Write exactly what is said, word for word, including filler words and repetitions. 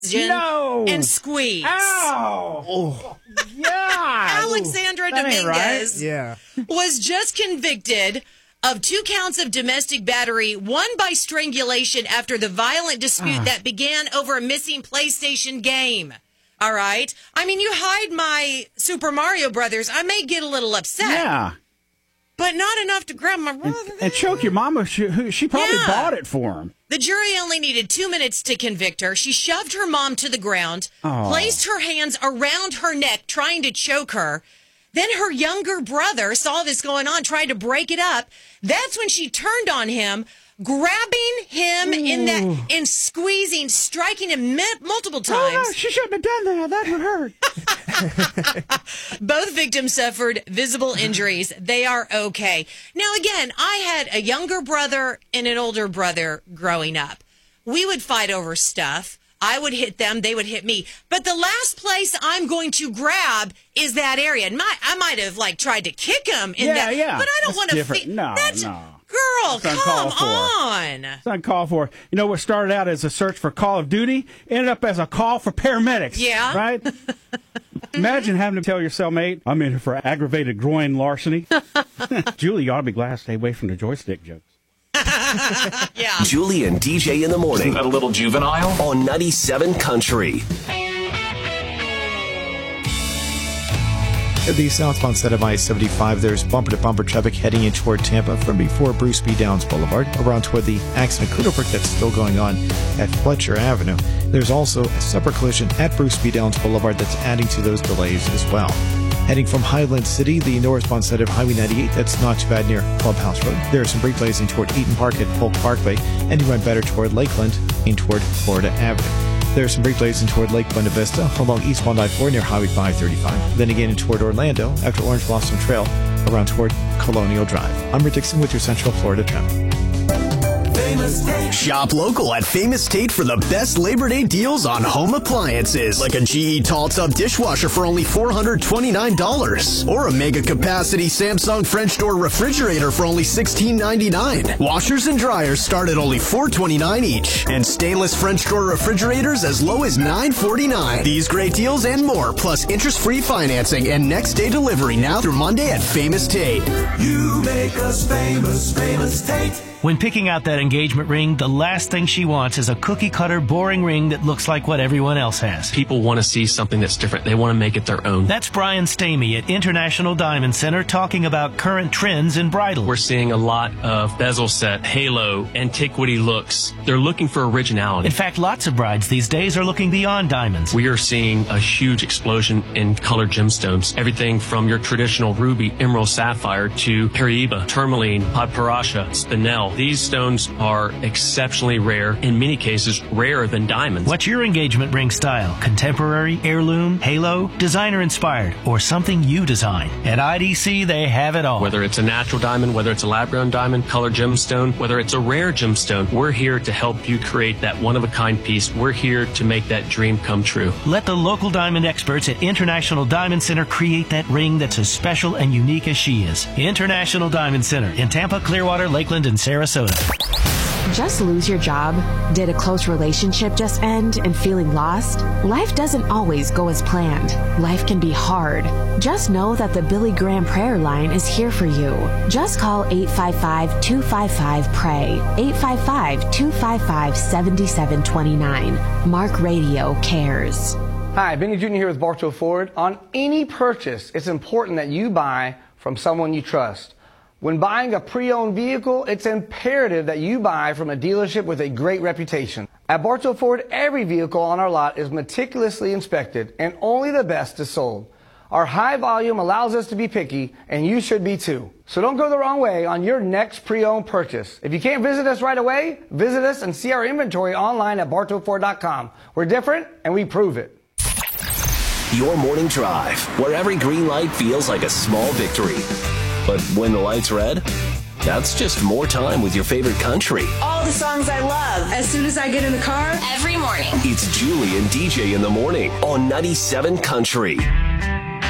No. And squeeze. Ow. Oh. Yeah. Alexandra That ain't Dominguez right. Yeah. was just convicted of two counts of domestic battery, one by strangulation after the violent dispute Ah. that began over a missing PlayStation game. All right? I mean, you hide my Super Mario Brothers, I may get a little upset. Yeah. But not enough to grab my brother. And, and choke your mama. She, who, she probably Yeah. bought it for him. The jury only needed two minutes to convict her. She shoved her mom to the ground, Oh. placed her hands around her neck, trying to choke her. Then her younger brother saw this going on, tried to break it up. That's when she turned on him, grabbing him in that and squeezing, striking him mi- multiple times. Oh, she shouldn't have done that. That would hurt. Both victims suffered visible injuries. They are okay. Now, again, I had a younger brother and an older brother growing up. We would fight over stuff. I would hit them. They would hit me. But the last place I'm going to grab is that area. And my, I might have, like, tried to kick him in Yeah, that. yeah. But I don't That's want to... different. Fe- No, that's, no. Girl, That's come uncalled for. on. It's uncalled for. You know what started out as a search for Call of Duty ended up as a call for paramedics. Yeah. Right? Imagine having to tell your cellmate, I'm in here for aggravated groin larceny. Julie, you ought to be glad to stay away from the joystick jokes. Yeah. Julie and D J in the morning. A little juvenile. On ninety-seven Country. The southbound side of I seventy-five, there's bumper-to-bumper traffic heading in toward Tampa from before Bruce B. Downs Boulevard, around toward the accident Kudoberg that's still going on at Fletcher Avenue. There's also a separate collision at Bruce B. Downs Boulevard that's adding to those delays as well. Heading from Highland City, the northbound side of Highway ninety-eight, that's not too bad near Clubhouse Road. There are some brake blazing toward Eaton Park at Polk Parkway, and you run better toward Lakeland and toward Florida Avenue. There's some brake blazing toward Lake Buena Vista along eastbound I four near Highway five thirty-five. Then again in toward Orlando after Orange Blossom Trail around toward Colonial Drive. I'm Rick Dixon with your Central Florida traffic. Shop local at Famous Tate for the best Labor Day deals on home appliances, like a G E Tall Tub dishwasher for only four hundred twenty-nine dollars, or a mega capacity Samsung French door refrigerator for only sixteen ninety-nine. Washers and dryers start at only four twenty-nine each, and stainless French door refrigerators as low as nine forty-nine. These great deals and more, plus interest-free financing and next day delivery now through Monday at Famous Tate. You make us famous, Famous Tate. When picking out that engagement ring, the last thing she wants is a cookie-cutter, boring ring that looks like what everyone else has. People want to see something that's different. They want to make it their own. That's Brian Stamey at International Diamond Center talking about current trends in bridal. We're seeing a lot of bezel set, halo, antiquity looks. They're looking for originality. In fact, lots of brides these days are looking beyond diamonds. We are seeing a huge explosion in colored gemstones. Everything from your traditional ruby, emerald, sapphire to Paraiba, tourmaline, podparasha, spinel. These stones are exceptionally rare, in many cases rarer than diamonds. What's your engagement ring style? Contemporary, heirloom, halo, designer inspired, or something you design? At I D C, they have it all. Whether it's a natural diamond, whether it's a lab-grown diamond, colored gemstone, whether it's a rare gemstone, we're here to help you create that one-of-a-kind piece. We're here to make that dream come true. Let the local diamond experts at International Diamond Center create that ring that's as special and unique as she is. International Diamond Center in Tampa, Clearwater, Lakeland, and Sarasota. Just lose your job? Did a close relationship just end and feeling lost? Life doesn't always go as planned. Life can be hard. Just know that the Billy Graham Prayer Line is here for you. Just call eight five five, two five five, P R A Y, eight five five, two five five, seven seven two nine. Mark Radio cares. Hi, Benny Junior here with Bartow Ford. On any purchase, it's important that you buy from someone you trust. When buying a pre-owned vehicle, it's imperative that you buy from a dealership with a great reputation. At Bartow Ford, every vehicle on our lot is meticulously inspected, and only the best is sold. Our high volume allows us to be picky, and you should be too. So don't go the wrong way on your next pre-owned purchase. If you can't visit us right away, visit us and see our inventory online at bartow ford dot com. We're different, and we prove it. Your morning drive, where every green light feels like a small victory. But when the light's red, that's just more time with your favorite country. All the songs I love. As soon as I get in the car, every morning. It's Julie and D J in the morning on ninety-seven Country.